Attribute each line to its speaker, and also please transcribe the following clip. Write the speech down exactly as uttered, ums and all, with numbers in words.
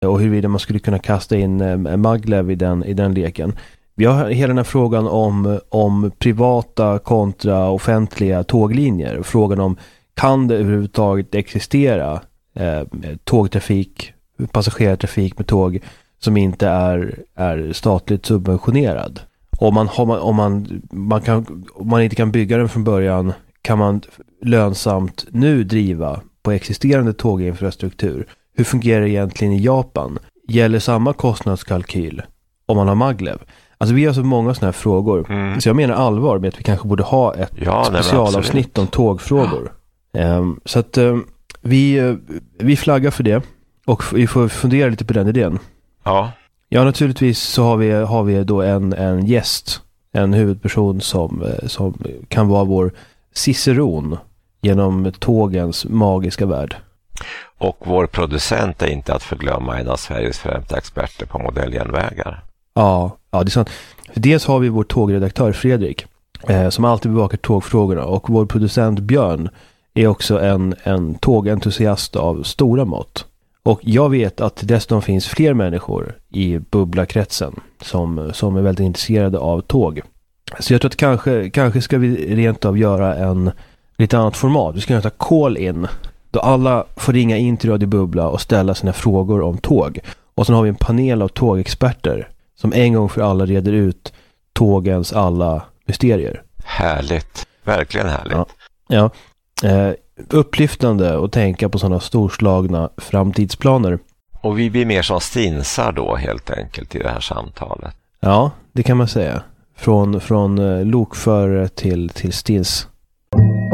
Speaker 1: och huruvida man skulle kunna kasta in eh, Maglev i den, i den leken. Vi har hela den här frågan om, om privata kontra offentliga tåglinjer. Frågan om kan det överhuvudtaget existera eh, tågtrafik, passagerartrafik med tåg som inte är, är statligt subventionerad. Om man, om, man, om, man, man kan, om man inte kan bygga den från början, kan man lönsamt nu driva på existerande tåginfrastruktur. Hur fungerar det egentligen i Japan? Gäller samma kostnadskalkyl om man har Maglev? Alltså vi har så många sådana här frågor. Mm. Så jag menar allvar med att vi kanske borde ha ett ja, specialavsnitt om tågfrågor. Ja. Um, så att um, vi, uh, vi flaggar för det. Och vi får fundera lite på den idén.
Speaker 2: Ja.
Speaker 1: Ja, naturligtvis så har vi, har vi då en, en gäst. En huvudperson som, som kan vara vår ciceron genom tågens magiska värld.
Speaker 2: Och vår producent är inte att förglömma, en av Sveriges främsta experter på modelljärnvägar.
Speaker 1: Ja, ja, det är sant. Dels har vi vår tågredaktör Fredrik eh, som alltid bevakar tågfrågorna, och vår producent Björn är också en, en tågentusiast av stora mått. Och jag vet att dessutom finns fler människor i bubbla-kretsen som, som är väldigt intresserade av tåg. Så jag tror att kanske, kanske ska vi rent av göra en lite annat format. Vi ska göra ett call-in då alla får ringa in till Radio Bubbla och ställa sina frågor om tåg. Och sen har vi en panel av tågexperter som en gång för alla reder ut tågens alla mysterier.
Speaker 2: Härligt. Verkligen härligt.
Speaker 1: Ja. ja. Eh, upplyftande att tänka på sådana storslagna framtidsplaner.
Speaker 2: Och vi blir mer som stinsar då helt enkelt i det här samtalet.
Speaker 1: Ja, det kan man säga. Från, från eh, lokförare till, till stins.